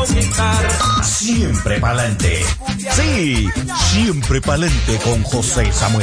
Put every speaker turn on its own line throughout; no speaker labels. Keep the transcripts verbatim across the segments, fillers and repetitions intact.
Siempre pa'lante. Sí, siempre pa'lante con José Samuel.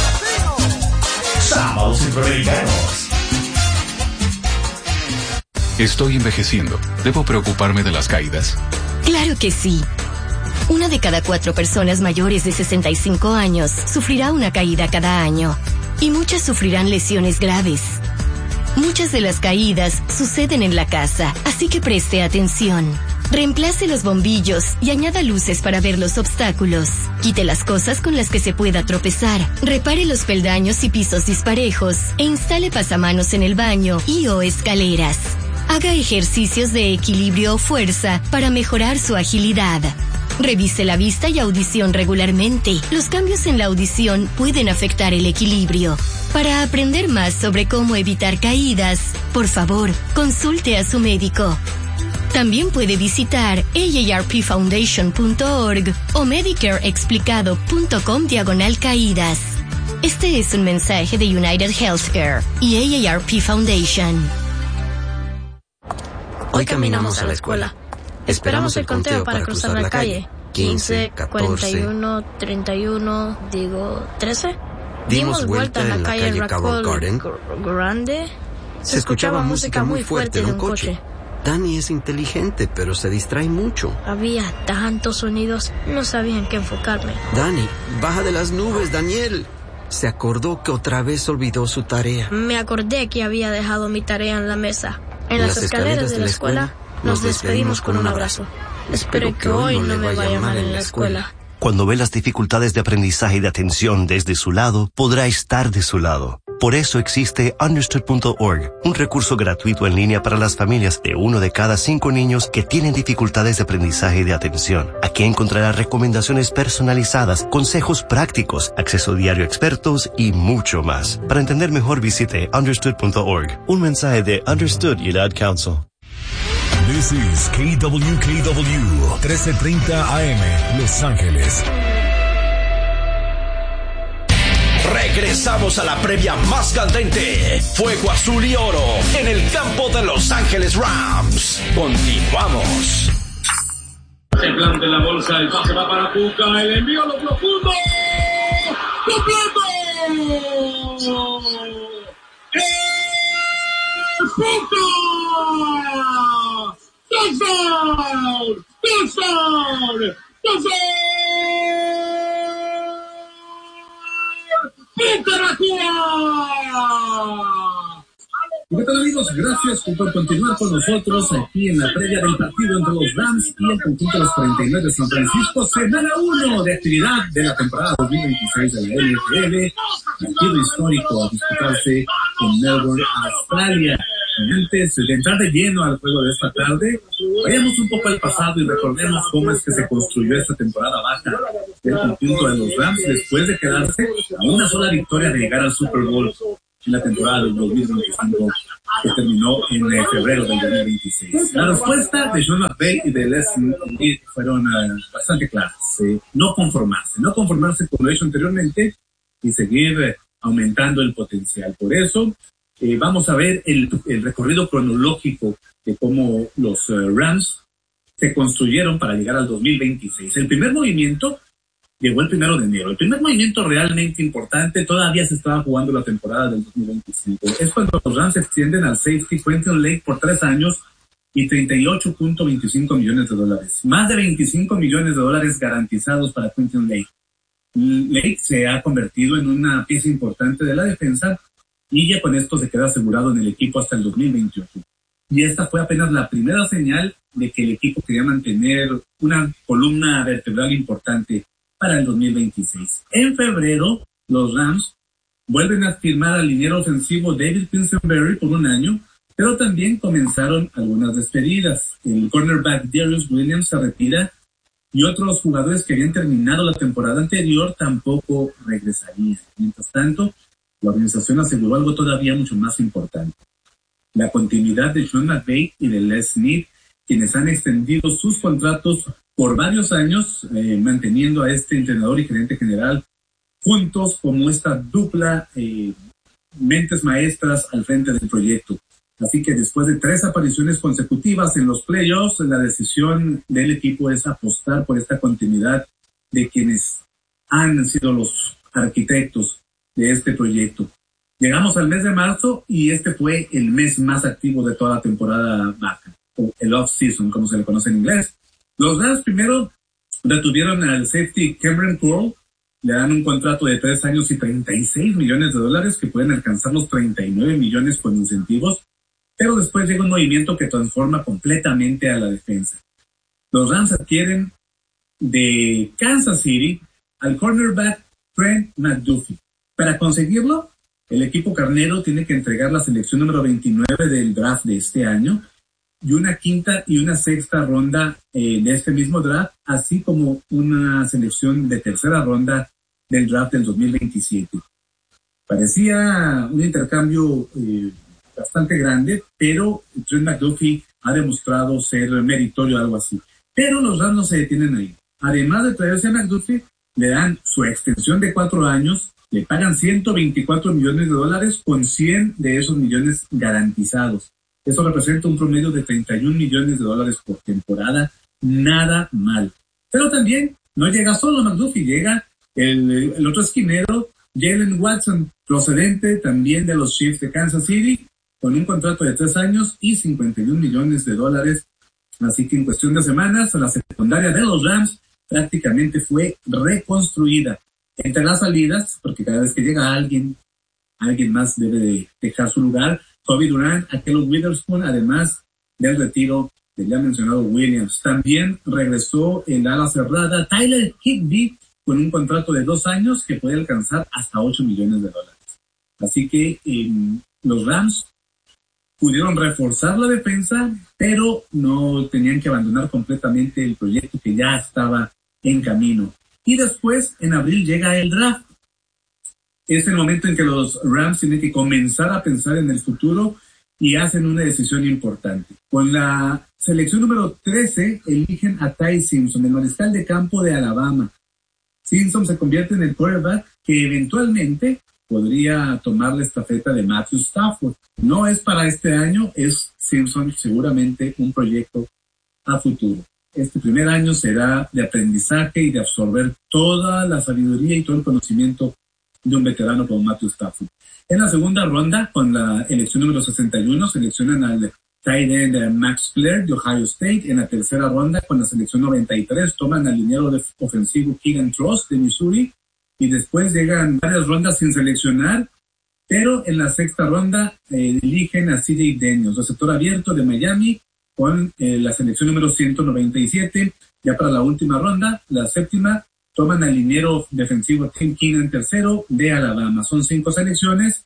Sábados Centroamericanos.
Estoy envejeciendo. ¿Debo preocuparme de las caídas?
Claro que sí. Una de cada cuatro personas mayores de sesenta y cinco años sufrirá una caída cada año. Y muchas sufrirán lesiones graves. Muchas de las caídas suceden en la casa, así que preste atención. Reemplace los bombillos y añada luces para ver los obstáculos. Quite las cosas con las que se pueda tropezar. Repare los peldaños y pisos disparejos e instale pasamanos en el baño y o escaleras. Haga ejercicios de equilibrio o fuerza para mejorar su agilidad. Revise la vista y audición regularmente. Los cambios en la audición pueden afectar el equilibrio. Para aprender más sobre cómo evitar caídas, por favor, consulte a su médico. También puede visitar A A R P foundation punto org o medicareexplicado punto com diagonal caídas. Este es un mensaje de United Healthcare y A A R P Foundation.
Hoy caminamos a la escuela. Esperamos el conteo para cruzar la calle. quince, cuarenta y uno, treinta y uno, digo, trece. Dimos vuelta en la calle Raccoon Garden. Grande. Se escuchaba música muy fuerte de un coche.
Dani es inteligente, pero se distrae mucho.
Había tantos sonidos, no sabía en qué enfocarme.
Dani, baja de las nubes, Daniel. Se acordó que otra vez olvidó su tarea.
Me acordé que había dejado mi tarea en la mesa. En las, las escaleras, escaleras de la escuela, escuela nos despedimos con un abrazo. Espero que hoy no me vaya mal en la escuela.
Cuando ve las dificultades de aprendizaje y de atención desde su lado, podrá estar de su lado. Por eso existe understood punto org, un recurso gratuito en línea para las familias de uno de cada cinco niños que tienen dificultades de aprendizaje y de atención. Aquí encontrará recomendaciones personalizadas, consejos prácticos, acceso diario a expertos y mucho más. Para entender mejor, visite understood punto org. Un mensaje de Understood y el Ad Council.
This is K W K W, trece treinta A M, Los Ángeles. Regresamos a la previa más candente. Fuego azul y oro en el campo de Los Ángeles Rams. Continuamos.
El plan de la bolsa, el pase va para Puka, el envío a lo profundo. ¡Completo! ¡El Puka! ¡Touchdown! ¡Touchdown! ¡Touchdown! ¿Qué tal, amigos? Gracias por continuar con nosotros aquí en la previa del partido entre los Rams y el conjunto de los cuarenta y nueve de San Francisco. Semana uno de actividad de la temporada dos mil veintiséis de la N F L. Partido histórico a disputarse en Melbourne, Australia. Antes de entrar de lleno al juego de esta tarde, vayamos un poco al pasado y recordemos cómo es que se construyó esta temporada baja del conjunto de los Rams después de quedarse a una sola victoria de llegar al Super Bowl en la temporada del dos mil veinticinco, que terminó en febrero del dos mil veintiséis. La respuesta de Sean McVay y de Les Snead fueron uh, bastante claras. Eh, no conformarse, no conformarse con lo hecho anteriormente y seguir eh, aumentando el potencial. Por eso, Eh, vamos a ver el, el recorrido cronológico de cómo los uh, Rams se construyeron para llegar al dos mil veintiséis. El primer movimiento llegó el primero de enero. El primer movimiento realmente importante, todavía se estaba jugando la temporada del dos mil veinticinco. Es cuando los Rams extienden al safety Quentin Lake por tres años y treinta y ocho punto veinticinco millones de dólares. Más de veinticinco millones de dólares garantizados para Quentin Lake. Lake se ha convertido en una pieza importante de la defensa y ya con esto se queda asegurado en el equipo hasta el dos mil veintiocho. Y esta fue apenas la primera señal de que el equipo quería mantener una columna vertebral importante para el dos mil veintiséis. En febrero, los Rams vuelven a firmar al liniero ofensivo David Kingsbury por un año, pero también comenzaron algunas despedidas. El cornerback Darius Williams se retira y otros jugadores que habían terminado la temporada anterior tampoco regresarían. Mientras tanto, la organización aseguró algo todavía mucho más importante: la continuidad de Sean McVay y de Les Snead, quienes han extendido sus contratos por varios años, eh, manteniendo a este entrenador y gerente general juntos como esta dupla eh, mentes maestras al frente del proyecto. Así que después de tres apariciones consecutivas en los playoffs, la decisión del equipo es apostar por esta continuidad de quienes han sido los arquitectos de este proyecto. Llegamos al mes de marzo y este fue el mes más activo de toda la temporada baja, o el off-season, como se le conoce en inglés. Los Rams primero detuvieron al safety Cameron Curl, le dan un contrato de tres años y treinta y seis millones de dólares que pueden alcanzar los treinta y nueve millones con incentivos, pero después llega un movimiento que transforma completamente a la defensa. Los Rams adquieren de Kansas City al cornerback Trent McDuffie. Para conseguirlo, el equipo carnero tiene que entregar la selección número veintinueve del draft de este año y una quinta y una sexta ronda eh, de este mismo draft, así como una selección de tercera ronda del draft del dos mil veintisiete. Parecía un intercambio eh, bastante grande, pero Trent McDuffie ha demostrado ser meritorio, algo así. Pero los Rams no se detienen ahí. Además de traerse a McDuffie, le dan su extensión de cuatro años, le pagan ciento veinticuatro millones de dólares con cien de esos millones garantizados. Eso representa un promedio de treinta y un millones de dólares por temporada. Nada mal. Pero también no llega solo McDuffie, llega el, el otro esquinero, Jalen Watson, procedente también de los Chiefs de Kansas City, con un contrato de tres años y cincuenta y un millones de dólares. Así que en cuestión de semanas, la secundaria de los Rams prácticamente fue reconstruida. Entre las salidas, porque cada vez que llega alguien, alguien más debe de dejar su lugar, Toby Durant, Ahkello Witherspoon, además del retiro del ya mencionado Williams. También regresó el ala cerrada Tyler Higbee con un contrato de dos años que puede alcanzar hasta ocho millones de dólares. Así que eh, los Rams pudieron reforzar la defensa, pero no tenían que abandonar completamente el proyecto que ya estaba en camino. Y después, en abril, llega el draft. Es el momento en que los Rams tienen que comenzar a pensar en el futuro y hacen una decisión importante. Con la selección número trece, eligen a Ty Simpson, el mariscal de campo de Alabama. Simpson se convierte en el quarterback que eventualmente podría tomar la estafeta de Matthew Stafford. No es para este año, es Simpson seguramente un proyecto a futuro. Este primer año será de aprendizaje y de absorber toda la sabiduría y todo el conocimiento de un veterano como Matthew Stafford. En la segunda ronda, con la elección número sesenta y uno, seleccionan al tight end Max Blair de Ohio State. En la tercera ronda, con la selección noventa y tres, toman al liniero ofensivo Keegan Trost de Missouri. Y después llegan varias rondas sin seleccionar, pero en la sexta ronda eh, eligen a C J Daniels, receptor abierto de Miami, con eh, la selección número ciento noventa y siete. Ya para la última ronda, la séptima, toman al liniero defensivo Tim Keenan tercero de Alabama. Son cinco selecciones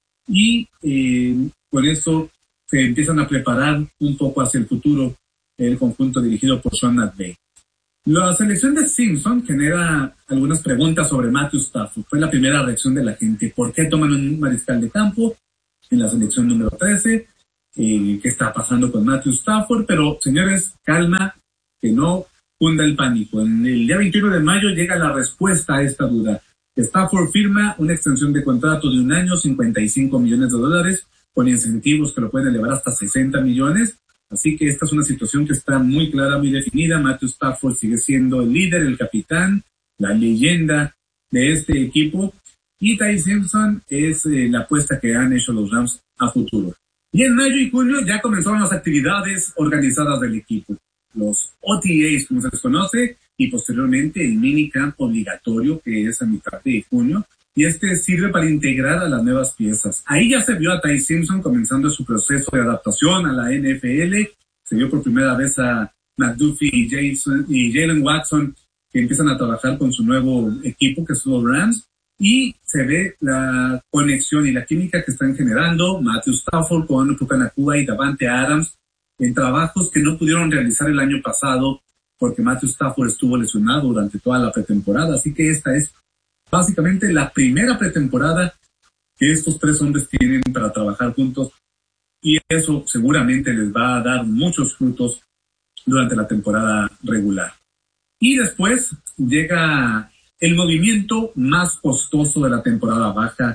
y eh, con eso se empiezan a preparar un poco hacia el futuro el conjunto dirigido por Sean McVay. La selección de Simpson genera algunas preguntas sobre Matthew Stafford. Fue la primera reacción de la gente. ¿Por qué toman un mariscal de campo en la selección número trece? Eh, ¿Qué está pasando con Matthew Stafford? Pero, señores, calma, que no cunda el pánico. En el día veintiuno de mayo llega la respuesta a esta duda. Stafford firma una extensión de contrato de un año, cincuenta y cinco millones de dólares, con incentivos que lo pueden elevar hasta sesenta millones. Así que esta es una situación que está muy clara, muy definida. Matthew Stafford sigue siendo el líder, el capitán, la leyenda de este equipo. Y Ty Simpson es eh, la apuesta que han hecho los Rams a futuro. Y en mayo y junio ya comenzaron las actividades organizadas del equipo. Los O T As, como se les conoce, y posteriormente el minicamp obligatorio, que es a mitad de junio. Y este sirve para integrar a las nuevas piezas. Ahí ya se vio a Ty Simpson comenzando su proceso de adaptación a la N F L. Se vio por primera vez a McDuffie y, Jason, y Jalen Watson, que empiezan a trabajar con su nuevo equipo, que son los Rams. Y se ve la conexión y la química que están generando Matthew Stafford con Puka Nacua y Davante Adams en trabajos que no pudieron realizar el año pasado porque Matthew Stafford estuvo lesionado durante toda la pretemporada. Así que esta es básicamente la primera pretemporada que estos tres hombres tienen para trabajar juntos y eso seguramente les va a dar muchos frutos durante la temporada regular. Y después llega el movimiento más costoso de la temporada baja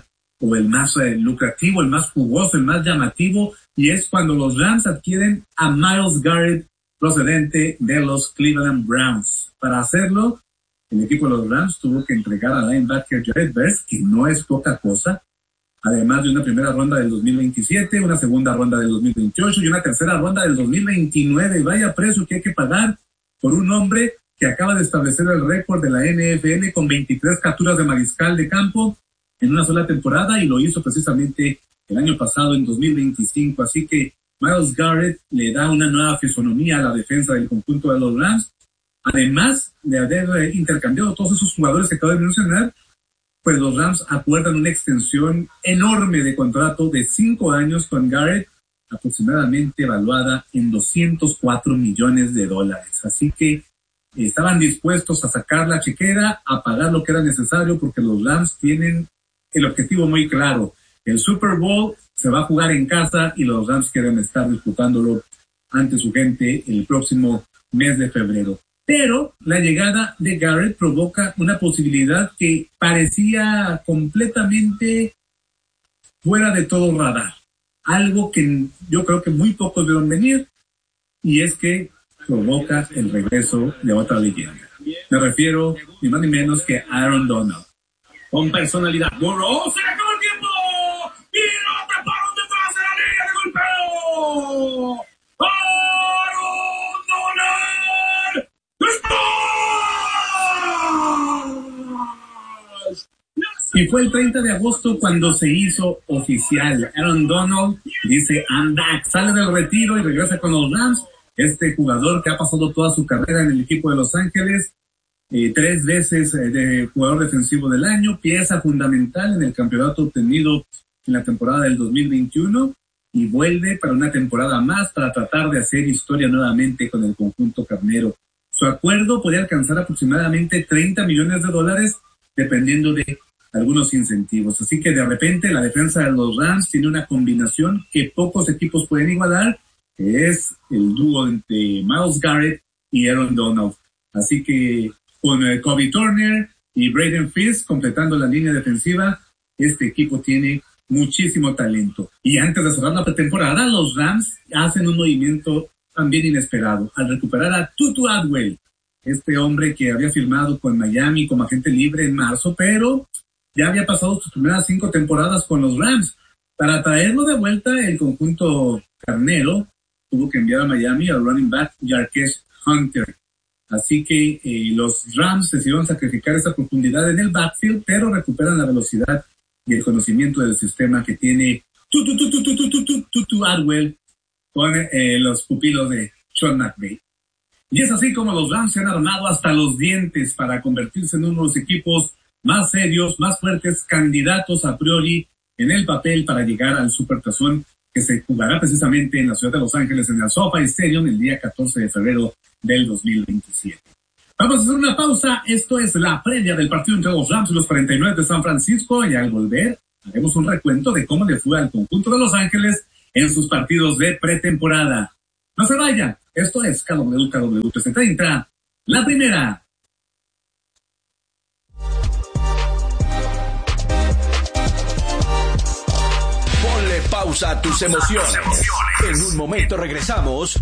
o el más eh, lucrativo, el más jugoso, el más llamativo, y es cuando los Rams adquieren a Myles Garrett procedente de los Cleveland Browns. Para hacerlo, el equipo de los Rams tuvo que entregar al linebacker Jared Verse, que no es poca cosa, además de una primera ronda del dos mil veintisiete, una segunda ronda del dos mil veintiocho y una tercera ronda del dos mil veintinueve. Vaya precio que hay que pagar por un hombre que acaba de establecer el récord de la N F L con veintitrés capturas de mariscal de campo en una sola temporada, y lo hizo precisamente el año pasado, en dos mil veinticinco. Así que Myles Garrett le da una nueva fisonomía a la defensa del conjunto de los Rams. Además de haber intercambiado todos esos jugadores que acabo de mencionar, pues los Rams acuerdan una extensión enorme de contrato de cinco años con Garrett, aproximadamente evaluada en doscientos cuatro millones de dólares. Así que estaban dispuestos a sacar la chequera, a pagar lo que era necesario, porque los Rams tienen el objetivo muy claro. El Super Bowl se va a jugar en casa y los Rams quieren estar disputándolo ante su gente el próximo mes de febrero. Pero la llegada de Garrett provoca una posibilidad que parecía completamente fuera de todo radar. Algo que yo creo que muy pocos vieron venir, y es que provoca el regreso de otra leyenda. Me refiero ni más ni menos que a Aaron Donald. Con personalidad. ¡Oh, se le acabó el tiempo! ¡Y lo atraparon detrás de la línea de golpeo! ¡Aaron Donald! Y fue el treinta de agosto cuando se hizo oficial. Aaron Donald dice, I'm back, sale del retiro y regresa con los Rams. Este jugador que ha pasado toda su carrera en el equipo de Los Ángeles, eh, tres veces eh, de jugador defensivo del año, pieza fundamental en el campeonato obtenido en la temporada del dos mil veintiuno, y vuelve para una temporada más para tratar de hacer historia nuevamente con el conjunto carnero. Su acuerdo podría alcanzar aproximadamente treinta millones de dólares, dependiendo de algunos incentivos. Así que de repente la defensa de los Rams tiene una combinación que pocos equipos pueden igualar, que es el dúo entre Myles Garrett y Aaron Donald. Así que con uh, Kobe Turner y Braden Fisk completando la línea defensiva, este equipo tiene muchísimo talento. Y antes de cerrar la pretemporada, los Rams hacen un movimiento también inesperado al recuperar a Tutu Atwell, este hombre que había firmado con Miami como agente libre en marzo, pero ya había pasado sus primeras cinco temporadas con los Rams. Para traerlo de vuelta, el conjunto carnero tuvo que enviar a Miami al running back Jarquez Hunter. Así que eh, los Rams decidieron sacrificar esa profundidad en el backfield, pero recuperan la velocidad y el conocimiento del sistema que tiene Tutu Tutu Tutu Tutu Tutu Atwell con eh, los pupilos de Sean McVay. Y es así como los Rams se han armado hasta los dientes para convertirse en uno de los equipos más serios, más fuertes, candidatos a priori en el papel para llegar al Supertazón, que se jugará precisamente en la ciudad de Los Ángeles, en el SoFi Stadium, el día catorce de febrero del dos mil veintisiete. Vamos a hacer una pausa. Esto es la previa del partido entre los Rams y los cuarenta y nueve de San Francisco, y al volver haremos un recuento de cómo le fue al conjunto de Los Ángeles en sus partidos de pretemporada. No se vayan, esto es K W K W trece treinta, la primera.
Ponle pausa a tus emociones. En un momento regresamos